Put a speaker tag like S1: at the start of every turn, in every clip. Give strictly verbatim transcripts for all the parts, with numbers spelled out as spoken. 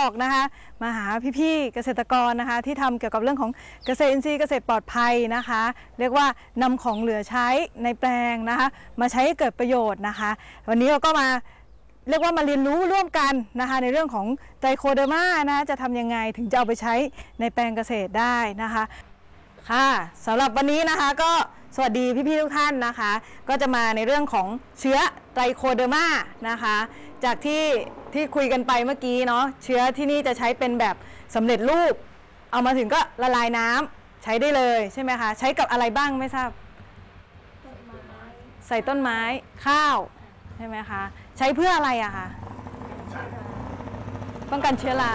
S1: อกนะคะมาหาพี่ๆเกษตรกรนะคะที่ทำเกี่ยวกับเรื่องของเกษตรอินทรีย์เกษตรปลอดภัยนะคะเรียกว่านำของเหลือใช้ในแปลงนะคะมาใช้ให้เกิดประโยชน์นะคะวันนี้เราก็มาเรียกว่ามาเรียนรู้ร่วมกันนะคะในเรื่องของไตรโคเดอร์มานะจะทำยังไงถึงจะเอาไปใช้ในแปลงเกษตรได้นะคะค่ะสำหรับวันนี้นะคะก็สวัสดีพี่ๆทุกท่านนะคะก็จะมาในเรื่องของเชื้อไตรโคเดอร์มานะคะจากที่ที่คุยกันไปเมื่อกี้เนาะเชื้อที่นี่จะใช้เป็นแบบสำเร็จรูปเอามาถึงก็ละลายน้ำใช้ได้เลยใช่ไหมคะใช้กับอะไรบ้างไม่ทราบใส่ต้นไม้ข้าวใช่ไหมคะใช้เพื่ออะไรอะคะป้องกันเชื้อรา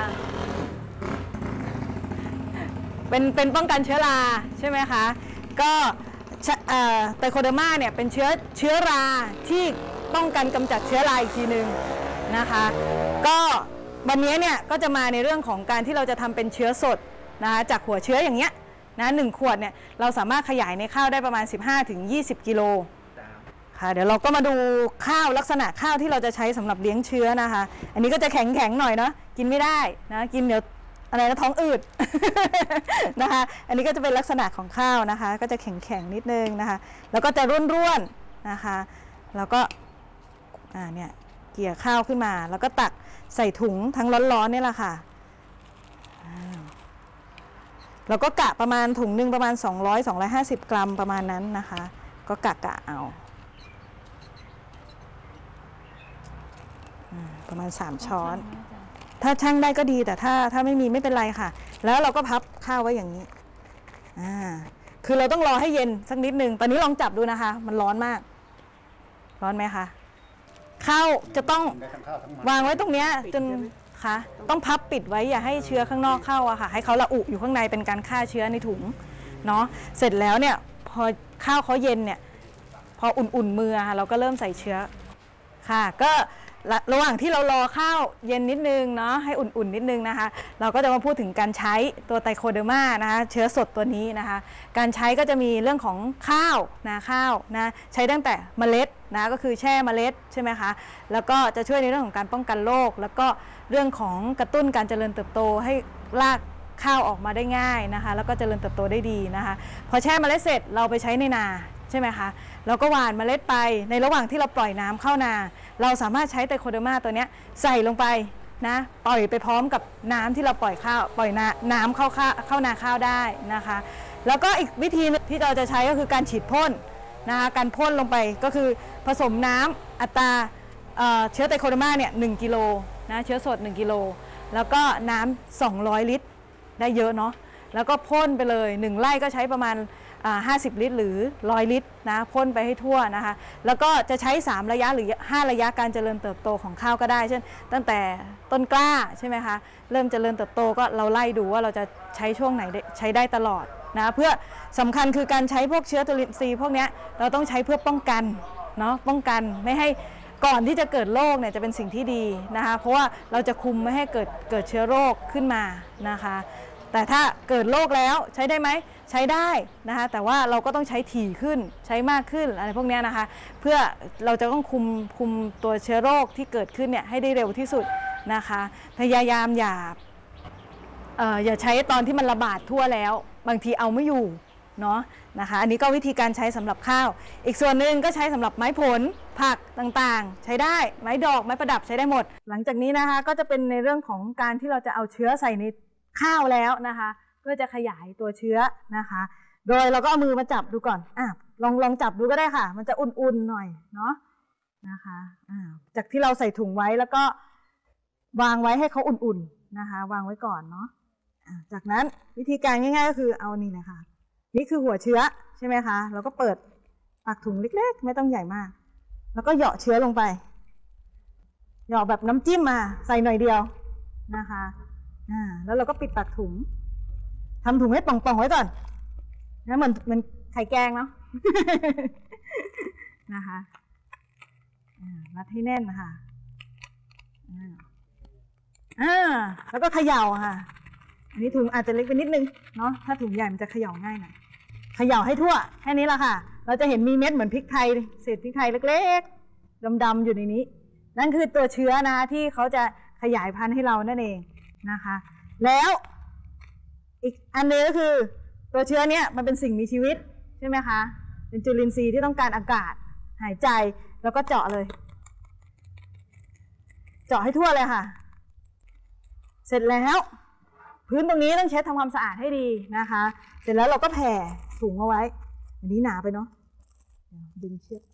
S1: เป็นเป็นป้องกันเชื้อราใช่ไหมคะก็ไตรโคเดอร์มาเนี่ยเป็นเชื้อเชื้อราที่ป้องกันกำจัดเชื้อราอีกทีหนึ่งนะคะก็วันนี้เนี่ยก็จะมาในเรื่องของการที่เราจะทำเป็นเชื้อสดนะคะจากหัวเชื้ออย่างเงี้ยนะหนึ่งขวดเนี่ยเราสามารถขยายในข้าวได้ประมาณ สิบห้าถึงยี่สิบ กิโลค่ะเดี๋ยวเราก็มาดูข้าวลักษณะข้าวที่เราจะใช้สำหรับเลี้ยงเชื้อนะคะอันนี้ก็จะแข็งแข็งหน่อยเนาะกินไม่ได้นะกินเดี๋ยวอะไรนะท้องอืด นะคะอันนี้ก็จะเป็นลักษณะของข้าวนะคะก็จะแข็งแข็งนิดนึงนะคะแล้วก็จะร่วนๆนะคะแล้วก็อ่าเนี่ยเกี่ยข้าวขึ้นมาแล้วก็ตักใส่ถุงทั้งร้อนๆนี่แหละค่ะแล้วก็กะประมาณถุงหนึ่งประมาณสองร้อย สองร้อยห้าสิบกรัมประมาณนั้นนะคะก็กะกะเอาประมาณสามช้อนถ้าชั่งได้ก็ดีแต่ถ้าถ้าไม่มีไม่เป็นไรค่ะแล้วเราก็พับข้าวไว้อย่างนี้อ่าคือเราต้องรอให้เย็นสักนิดนึงตอนนี้ลองจับดูนะคะมันร้อนมากร้อนไหมคะข้าวจะต้องวางไว้ตรงเนี้ยจนค่ะต้องพับปิดไว้อย่าให้เชื้อข้างนอกเข้าอะค่ะให้เขาระอุอยู่ข้างในเป็นการฆ่าเชื้อในถุงเนาะเสร็จแล้วเนี่ยพอข้าวเขาเย็นเนี่ยพออุ่นๆมือค่ะเราก็เริ่มใส่เชื้อค่ะก็ระหว่างที่เรารอข้าวเย็นนิดนึงเนาะให้อุ่นๆนิดนึงนะคะเราก็จะมาพูดถึงการใช้ตัวไตรโคเดอร์มานะคะเชื้อสดตัวนี้นะคะการใช้ก็จะมีเรื่องของข้าวนะข้าวนะใช้ตั้งแต่เมล็ดนะก็คือแช่เมล็ดใช่ไหมคะแล้วก็จะช่วยในเรื่องของการป้องกันโรคแล้วก็เรื่องของกระตุ้นการเจริญเติบโตให้รากข้าวออกมาได้ง่ายนะคะแล้วก็เจริญเติบโตได้ดีนะคะพอแช่เมล็ดเสร็จเราไปใช้ในนาใช่ไหมคะเราก็หว่านเมล็ดไปในระหว่างที่เราปล่อยน้ำเข้านาเราสามารถใช้ไตรโคเดอร์มาตัวนี้ใส่ลงไปนะปล่อยไปพร้อมกับน้ำที่เราปล่อยข้าวปล่อยน้ำเข้าเข้านาข้าวได้นะคะแล้วก็อีกวิธีที่เราจะใช้ก็คือการฉีดพ่นนะคะการพ่นลงไปก็คือผสมน้ำอัตราเชื้อไตรโคเดอร์มาเนี่ยหนึ่งกิโลนะเชื้อสดหนึ่งกิโลแล้วก็น้ำสองร้อยลิตรได้เยอะเนาะแล้วก็พ่นไปเลยหนึ่งไร่ก็ใช้ประมาณห้าสิบลิตรหรือร้อยลิตรนะพ่นไปให้ทั่วนะคะแล้วก็จะใช้สามระยะหรือห้าระยะการเจริญเติบโตของข้าวก็ได้เช่นตั้งแต่ต้นกล้าใช่ไหมคะเริ่มเจริญเติบโตก็เราไล่ดูว่าเราจะใช้ช่วงไหนใช้ได้ตลอดนะเพื่อสำคัญคือการใช้พวกเชื้อจุลินทรีย์พวกนี้เราต้องใช้เพื่อป้องกันเนาะป้องกันไม่ให้ก่อนที่จะเกิดโรคเนี่ยจะเป็นสิ่งที่ดีนะคะเพราะว่าเราจะคุมไม่ให้เกิดเกิดเชื้อโรคขึ้นมานะคะแต่ถ้าเกิดโรคแล้วใช้ได้ไหมใช้ได้นะคะแต่ว่าเราก็ต้องใช้ถี่ขึ้นใช้มากขึ้นอะไรพวกนี้นะคะเพื่อเราจะต้องคุมคุมตัวเชื้อโรคที่เกิดขึ้นเนี่ยให้ได้เร็วที่สุดนะคะพยายามอย่าเอ่ออย่าใช้ตอนที่มันระบาดทั่วแล้วบางทีเอาไม่อยู่เนาะนะคะอันนี้ก็วิธีการใช้สำหรับข้าวอีกส่วนหนึ่งก็ใช้สำหรับไม้ผลผักต่างๆใช้ได้ไม้ดอกไม้ประดับใช้ได้หมดหลังจากนี้นะคะก็จะเป็นในเรื่องของการที่เราจะเอาเชื้อใส่ในข้าวแล้วนะคะเพื่อจะขยายตัวเชื้อนะคะโดยเราก็เอามือมาจับดูก่อนอ่ะลองลองจับดูก็ได้ค่ะมันจะอุ่นๆหน่อยเนาะนะคะอ่าจากที่เราใส่ถุงไว้แล้วก็วางไว้ให้เขาอุ่นๆนะคะวางไว้ก่อนเนาะอ่าจากนั้นวิธีการง่ายๆก็คือเอานี่เลยค่ะนี่คือหัวเชื้อใช่ไหมคะเราก็เปิดปากถุงเล็กๆไม่ต้องใหญ่มากแล้วก็เหยาะเชื้อลงไปเหยาะแบบน้ำจิ้มมาใส่หน่อยเดียวนะคะอ่าแล้วเราก็ปิดปากถุงทำถุงให้ป่องๆไว้ก่อนนะเหมือนเหมือนไข่แกงเนาะ นะคะรัดให้แน่นนะคะอ่าแล้วก็เขย่าค่ะอันนี้ถุงอาจจะเล็กไปนิดนึงเนาะถ้าถุงใหญ่มันจะเขย่าง่ายหน่อยเขย่าให้ทั่วแค่นี้แหละค่ะเราจะเห็นมีเม็ดเหมือนพริกไทยเศษพริกไทยเล็กๆดำๆอยู่ในนี้นั่นคือตัวเชื้อนะที่เขาจะขยายพันธุ์ให้เรานั่นเองนะคะแล้วอีกอันนึงก็คือตัวเชื้อเนี่ยมันเป็นสิ่งมีชีวิตใช่ไหมคะเป็นจุลินทรีย์ที่ต้องการอากาศหายใจแล้วก็เจาะเลยเจาะให้ทั่วเลยค่ะเสร็จแล้วพื้นตรงนี้ต้องเช็ดทำความสะอาดให้ดีนะคะเสร็จแล้วเราก็แผ่ถุงเอาไว้อันนี้หนาไปเนาะดึงเชือก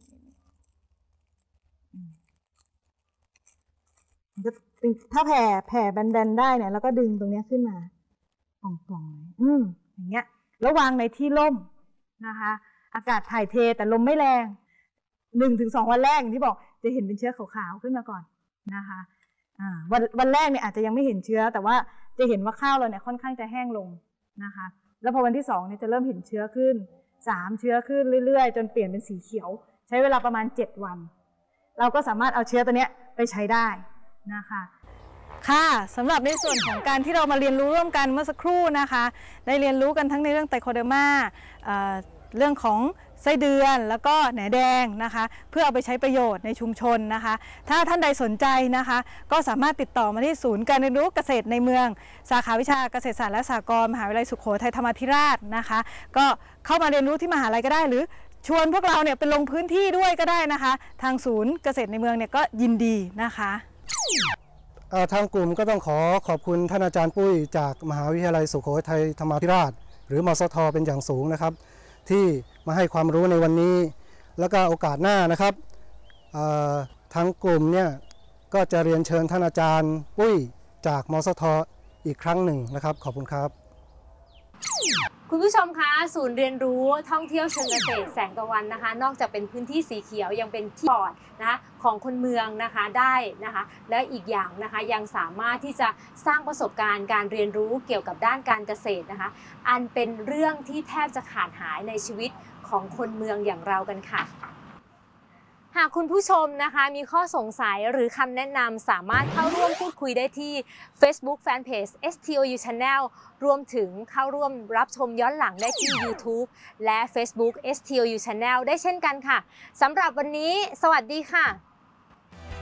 S1: ถ้าแผ่แผ่แบนๆได้เนี่ยแล้วก็ดึงตรงนี้ขึ้นมาป่องๆอืมอย่างเงี้ยแล้ววางในที่ร่มนะคะอากาศถ่ายเทแต่ลมไม่แรงหนึ่งถึงสองวันแรกอย่างที่บอกจะเห็นเป็นเชื้อขาวๆขึ้นมาก่อนนะคะอ่าวันวันแรกเนี่ยอาจจะยังไม่เห็นเชื้อแต่ว่าจะเห็นว่าข้าวเราเนี่ยค่อนข้างจะแห้งลงนะคะแล้วพอวันที่สองเนี่ยจะเริ่มเห็นเชื้อขึ้นสามเชื้อขึ้นเรื่อยๆจนเปลี่ยนเป็นสีเขียวใช้เวลาประมาณเจ็ดวันเราก็สามารถเอาเชื้อตัวเนี้ยไปใช้ได้นะคะค่ะสำหรับในส่วนของการที่เรามาเรียนรู้ร่วมกันเมื่อสักครู่นะคะได้เรียนรู้กันทั้งในเรื่องไตโคเดอร์มาเรื่องของไส้เดือนแล้วก็แหนแดงนะคะเพื่อเอาไปใช้ประโยชน์ในชุมชนนะคะถ้าท่านใดสนใจนะคะก็สามารถติดต่อมาที่ศูนย์การเรียนรู้เกษตรในเมืองสาขาวิชาเกษตรศาสตร์และสหกรณ์มหาวิทยาลัยสุโขทัยธรรมาธิราชนะคะก็เข้ามาเรียนรู้ที่มหาลัยก็ได้หรือชวนพวกเราเนี่ยไปลงพื้นที่ด้วยก็ได้นะคะทางศูนย์เกษตรในเมืองเนี่ยก็ยินดีนะคะ
S2: ทางกลุ่มก็ต้องขอขอบคุณท่านอาจารย์ปุ้ยจากมหาวิทยาลัยสุโขทัยธรรมาธิราชหรือมสทเป็นอย่างสูงนะครับที่มาให้ความรู้ในวันนี้แล้วก็โอกาสหน้านะครับทางกลุ่มเนี่ยก็จะเรียนเชิญท่านอาจารย์ปุ้ยจากมสทอีกครั้งหนึ่งนะครับขอบคุณครับ
S3: คุณผู้ชมคะศูนย์เรียนรู้ท่องเที่ยวเชิงเกษตรแสงตะวันนะคะนอกจากเป็นพื้นที่สีเขียวยังเป็นที่ปลอดนะคะของคนเมืองนะคะได้นะคะและอีกอย่างนะคะยังสามารถที่จะสร้างประสบการณ์การเรียนรู้เกี่ยวกับด้านการเกษตรนะคะอันเป็นเรื่องที่แทบจะขาดหายในชีวิตของคนเมืองอย่างเรากันค่ะหากคุณผู้ชมนะคะมีข้อสงสัยหรือคำแนะนำสามารถเข้าร่วมพูดคุยได้ที่ Facebook Fanpage เอส ที โอ ยู Channel รวมถึงเข้าร่วมรับชมย้อนหลังได้ที่ YouTube และ Facebook เอส ที โอ ยู Channel ได้เช่นกันค่ะสำหรับวันนี้สวัสดีค่ะ